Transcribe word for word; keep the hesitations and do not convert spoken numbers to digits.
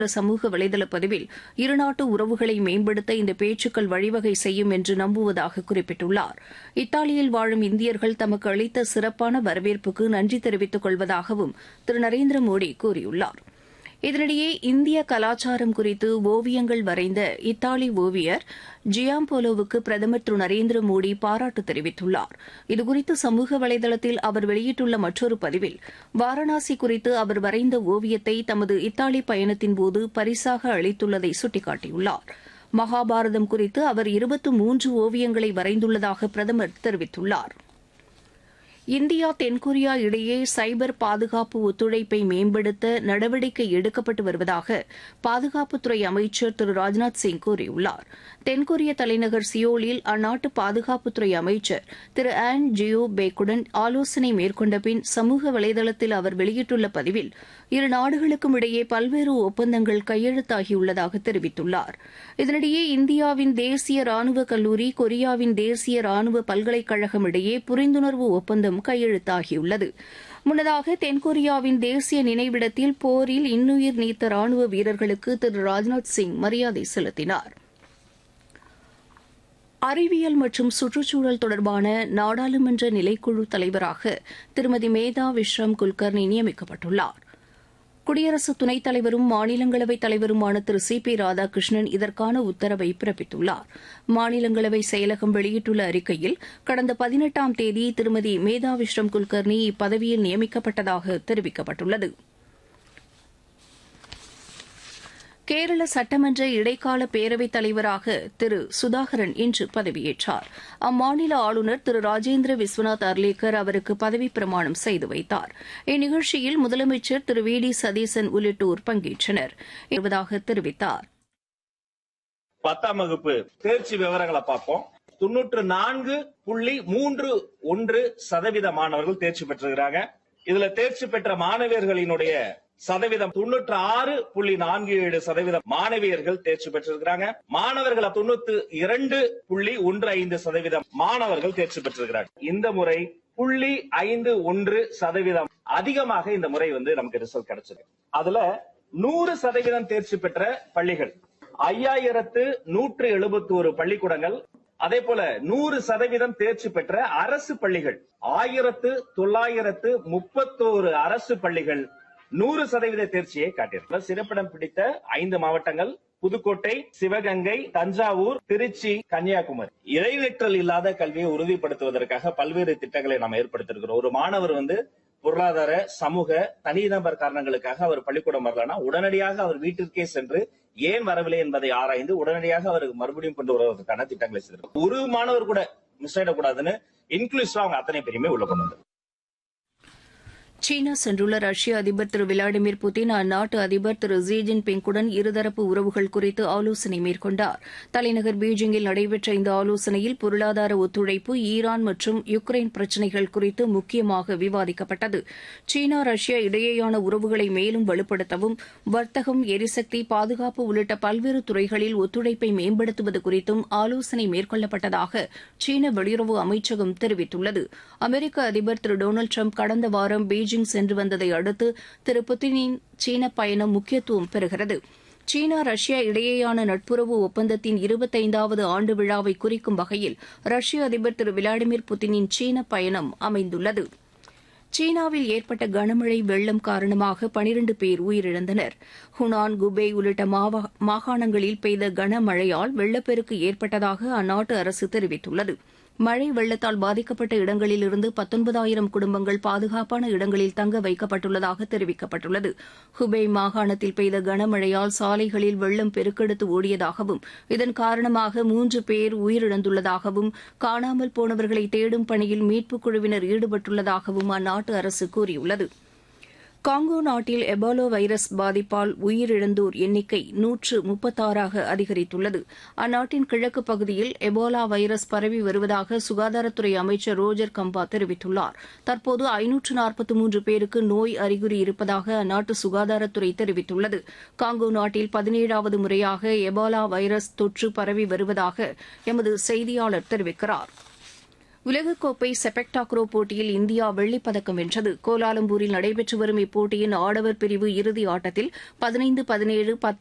சமூக வலைதள பதிவில் இருநாட்டு உறவுகளை மேம்படுத்த இந்த பேச்சுக்கள் வழிவகை செய்யும் என்று நம்புவதாக குறிப்பிட்டுள்ளார். இத்தாலியில் வாழும் இந்தியர்கள் தமக்கு அளித்த சிறப்பான வரவேற்புக்கு நன்றி தெரிவித்துக் கொள்வதாகவும் திரு நரேந்திர மோடி கூறியுள்ளார். இதனிடையே இந்திய கலாச்சாரம் குறித்து ஓவியங்கள் வரைந்த இத்தாலி ஓவியர் ஜியாம்போலோவுக்கு பிரதமர் திரு நரேந்திர மோடி பாராட்டு தெரிவித்துள்ளார். இதுகுறித்து சமூக வலைதளத்தில் அவர் வெளியிட்டுள்ள மற்றொரு பதிவில் வாரணாசி குறித்து அவர் வரைந்த ஓவியத்தை தமது இத்தாலி பயணத்தின்போது பரிசாக அளித்துள்ளதை சுட்டிக்காட்டியுள்ளார். மகாபாரதம் குறித்து அவர் இருபத்து மூன்று ஓவியங்களை வரைந்துள்ளதாக பிரதமர் தெரிவித்துள்ளார். இந்தியா தென்கொரியா இடையே சைபர் பாதுகாப்பு ஒத்துழைப்பை மேம்படுத்த நடவடிக்கை எடுக்கப்பட்டு வருவதாக பாதுகாப்புத்துறை அமைச்சர் திரு ராஜ்நாத் சிங் கூறியுள்ளார். தென்கொரிய தலைநகர் சியோலில் அந்நாட்டு பாதுகாப்புத்துறை அமைச்சர் திரு ஆன் ஜியோ பேக்குடன் ஆலோசனை மேற்கொண்ட பின் சமூக வலைதளத்தில் அவர் வெளியிட்டுள்ள பதிவில் இரு நாடுகளுக்கும் இடையே பல்வேறு ஒப்பந்தங்கள் கையெழுத்தாகியுள்ளதாக தெரிவித்துள்ளார். இதனிடையே இந்தியாவின் தேசிய ராணுவ கல்லூரி கொரியாவின் தேசிய ராணுவ பல்கலைக்கழகம் இடையே புரிந்துணர்வு ஒப்பந்தம் கையெழுத்தாகியுள்ளது. முன்னதாக தென்கொரியாவின் தேசிய நினைவிடத்தில் போரில் இன்னுயிர் நீத்த ராணுவ வீரர்களுக்கு திரு ராஜ்நாத் சிங் மரியாதை செலுத்தினார். அறிவியல் மற்றும் சுற்றுச்சூழல் தொடர்பான நாடாளுமன்ற நிலைக்குழு தலைவராக திருமதி மேதா விஸ்ராம் குல்கர்னி நியமிக்கப்பட்டுள்ளார். குடியரசு துணைத் தலைவரும் மாநிலங்களவை தலைவருமான திரு சி பி ராதாகிருஷ்ணன் இதற்கான உத்தரவை பிறப்பித்துள்ளார். மாநிலங்களவை செயலகம் வெளியிட்டுள்ள அறிக்கையில் கடந்த பதினெட்டாம் தேதி திருமதி மேதா விஸ்ரம் குல்கர்னி இப்பதவியில் நியமிக்கப்பட்டதாக தெரிவிக்கப்பட்டுள்ளது. கேரள சட்டமன்ற இடைக்கால பேரவைத் தலைவராக திரு சுதாகரன் இன்று பதவியேற்றார். அம்மாநில ஆளுநர் திரு ராஜேந்திர விஸ்வநாத் அர்லேக்கர் அவருக்கு பதவிப் பிரமாணம் செய்து வைத்தார். இந்நிகழ்ச்சியில் முதலமைச்சர் திரு வி டி சதீசன் உள்ளிட்டோர் பங்கேற்றனர் என்பதாக தெரிவித்தார். பத்தாம் வகுப்பு தேர்ச்சி விவரங்களை பார்ப்போம். தொன்னூற்று நான்கு புள்ளி மூன்று ஒன்று சதவீத மாணவர்கள் தேர்ச்சி பெற்றிருக்கிறாங்க. இதுல தேர்ச்சி பெற்ற மாணவியர்களினுடைய சதவீதம் தொன்னூற்று ஆறு புள்ளி நான்கு ஏழு சதவீதம் மாணவியர்கள் தேர்ச்சி பெற்றிருக்கிறாங்க. மாணவர்கள் தொண்ணூத்தி இரண்டு புள்ளி ஒன்று ஐந்து சதவீதம் மாணவர்கள் தேர்ச்சி பெற்றிருக்கிறார்கள். இந்த முறை புள்ளி ஐந்து ஒன்று சதவீதம் அதிகமாக இந்த முறை வந்து நமக்கு ரிசல்ட் கிடைச்சது. அதுல நூறு சதவீதம் தேர்ச்சி பெற்ற பள்ளிகள் ஐயாயிரத்து நூற்று எழுபத்தி ஒரு பள்ளிக்கூடங்கள், அதே போல நூறு சதவீதம் தேர்ச்சி பெற்ற அரசு பள்ளிகள் ஆயிரத்து தொள்ளாயிரத்து முப்பத்தோரு அரசு பள்ளிகள் நூறு சதவீத தேர்ச்சியை காட்டியிருக்கிறார். சிறப்பிடம் பிடித்த ஐந்து மாவட்டங்கள் புதுக்கோட்டை, சிவகங்கை, தஞ்சாவூர், திருச்சி, கன்னியாகுமரி. இடைநிற்றல் இல்லாத கல்வியை உறுதிப்படுத்துவதற்காக பல்வேறு திட்டங்களை நாம் ஏற்படுத்தியிருக்கிறோம். ஒரு மாணவர் வந்து பொருளாதார சமூக தனிநபர் காரணங்களுக்காக அவர் பள்ளிக்கூடம் வரலன்னா உடனடியாக அவர் வீட்டிற்கே சென்று ஏன் வரவில்லை என்பதை ஆராய்ந்து உடனடியாக அவருக்கு மறுபடியும் கொண்டு வருவதற்கான திட்டங்களை செய்திருக்கிறோம். ஒரு மாணவர் கூட மிஸ் ஆயிடக்கூடாதுன்னு இன்க்ளூசிவா அவங்க அத்தனை பேருமே உள்ள கொண்டு வந்தார். சீனா சென்றுள்ள ரஷ்ய அதிபர் திரு விளாடிமிர் புட்டின் அந்நாட்டு அதிபர் திரு ஜி ஜின்பிங்குடன் இருதரப்பு உறவுகள் குறித்து ஆலோசனை மேற்கொண்டார். தலைநகர் பீஜிங்கில் நடைபெற்ற இந்த ஆலோசனையில் பொருளாதார ஒத்துழைப்பு, ஈரான் மற்றும் யுக்ரைன் பிரச்சினைகள் குறித்து முக்கியமாக விவாதிக்கப்பட்டது. சீனா ரஷ்யா இடையேயான உறவுகளை மேலும் வலுப்படுத்தவும், வர்த்தகம், எரிசக்தி, பாதுகாப்பு உள்ளிட்ட பல்வேறு துறைகளில் ஒத்துழைப்பை மேம்படுத்துவது குறித்தும் ஆலோசனை மேற்கொள்ளப்பட்டதாக சீன வெளியுறவு அமைச்சகம் தெரிவித்துள்ளது. அமெரிக்க அதிபர் திரு டொனால்டு டிரம்ப் கடந்த வாரம் பீஜிங் சென்று வந்ததை அடுத்து திரு புட்டினின் சீன பயணம் முக்கியத்துவம் பெறுகிறது. சீனா ரஷ்யா இடையேயான நட்புறவு ஒப்பந்தத்தின் இருபத்தைந்தாவது ஆண்டு விழாவை குறிக்கும் வகையில் ரஷ்ய அதிபர் திரு விளாடிமிர் புட்டினின் சீன பயணம் அமைந்துள்ளது. சீனாவில் ஏற்பட்ட கனமழை வெள்ளம் காரணமாக பனிரண்டு பேர் உயிரிழந்தனர். ஹுனான், குபே உள்ளிட்ட மாகாணங்களில் பெய்த கனமழையால் வெள்ளப்பெருக்கு ஏற்பட்டதாக அந்நாட்டு அரசு தெரிவித்துள்ளது. மழை வெள்ளத்தால் பாதிக்கப்பட்ட இடங்களிலிருந்து பத்தொன்பதாயிரம் குடும்பங்கள் பாதுகாப்பான இடங்களில் தங்க வைக்கப்பட்டுள்ளதாக தெரிவிக்கப்பட்டுள்ளது. ஹுபே மாகாணத்தில் பெய்த கனமழையால் சாலைகளில் வெள்ளம் பெருக்கெடுத்து ஓடியதாகவும் இதன் காரணமாக மூன்று பேர் உயிரிழந்துள்ளதாகவும் காணாமல் போனவர்களை தேடும் பணியில் மீட்புக் குழுவினர் ஈடுபட்டுள்ளதாகவும் அந்நாட்டு அரசு கூறியுள்ளது. காங்கோ நாட்டில் எபோலா வைரஸ் பாதிப்பால் உயிரிழந்தோர் எண்ணிக்கை நூற்று முப்பத்தாறாக அதிகரித்துள்ளது. அந்நாட்டின் கிழக்கு பகுதியில் எபோலா வைரஸ் பரவி வருவதாக சுகாதாரத்துறை அமைச்சர் ரோஜர் கம்பா தெரிவித்துள்ளார். தற்போது ஐநூற்று நாற்பத்தி மூன்று பேருக்கு நோய் அறிகுறி இருப்பதாக அந்நாட்டு சுகாதாரத்துறை தெரிவித்துள்ளது. காங்கோ நாட்டில் பதினேழாவது முறையாக எபோலா வைரஸ் தொற்று பரவி வருவதாக எமது செய்தியாளர் தெரிவிக்கிறார். உலகக்கோப்பை செபக் டாக்ரோ போட்டியில் இந்தியா வெள்ளிப்பதக்கம் வென்றது. கோலாலம்பூரில் நடைபெற்று வரும் இப்போட்டியின் ஆடவர் பிரிவு இறுதி ஆட்டத்தில் பதினைந்து பதினேழு